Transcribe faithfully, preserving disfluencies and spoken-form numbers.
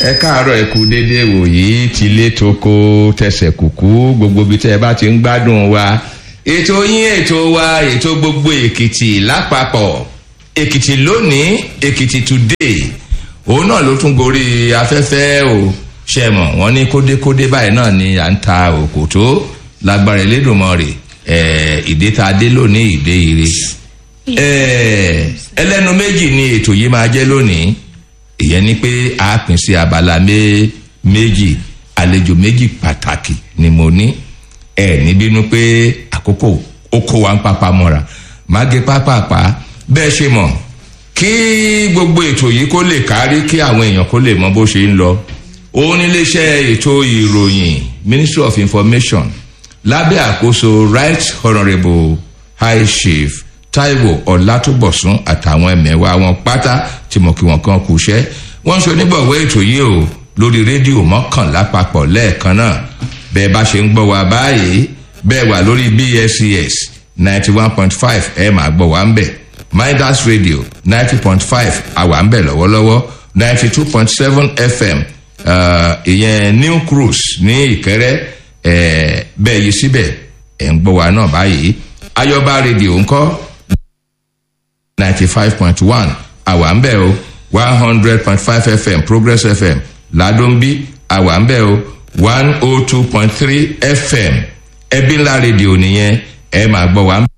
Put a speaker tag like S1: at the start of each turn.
S1: ẹ káàárọ̀ ẹ kú déédéé wòyí tilé toko tẹsẹ̀ kùkú gbogbo ibi tẹ́ ẹ bá ti ń gbádùn wa ètò yín ètò wa ètò gbogbo èkìtì lápapọ̀ èkìtì lónìí èkìtì today òun náà ló tún gorí afẹ́fẹ́ o ṣe mọ̀ wọ́n ní kódékódé báyìí náà ni à ń ta òkòtó lágbára Elédùmarè ẹ̀ ìdè tá a dé lónìí ìdè ire ẹ̀ ẹlẹ́nu méjì ni ètò yìí máa jẹ́ lónìí ìyẹn ni pé a pín sí abala méjì àlejò méjì pàtàkì ni mo ní ẹ ní bínú pé àkókò ó kó wa ń pápá mọ́ra má gé pápápá bẹ́ẹ̀ ṣe mọ̀ kí gbogbo ètò yìí kó lè kárí kí àwọn èèyàn kó lè mọ bó ṣe ń lọ òun níléeṣẹ́ ètò ìròyìn Ministry of Information lábẹ́ àkóso Right Honourable High Chief Táíwò Ọlátúbọ̀sún àtàwọn ẹ̀mẹ̀wà wọn pátá tí mo kí wọn kan kú iṣẹ́ wọ́n ń ṣe onígbọ̀wọ́ ètò yìí o lórí rédíò mọ́kànlá papọ̀ lẹ́ẹ̀kan náà bẹ́ẹ̀ bá ṣe ń gbọ́ wa báyìí bẹ́ẹ̀ wà lórí B S C S ninety one point five ẹ̀ máa gbọ́ wa ń bẹ̀ Midas Radio ninety point five àwa ń bẹ̀ lọ́wọ́lọ́wọ́ ninety two point seven F M ìyẹn New Cruise ní Ìkẹrẹ́ bẹ́ẹ̀ yìí síbẹ̀ ẹ̀ ń gbọ́ wa náà báyìí Ayọ̀bá Radio ńkọ́ ninety-five point one àwa ń bẹ̀ o one hundred point five F M Progress F M Ládóńbí àwa ń bẹ̀ o one oh two point three F M ẹbí ńlá rédíò nìyẹn ẹ máa gbọ́ wa ń bẹ̀.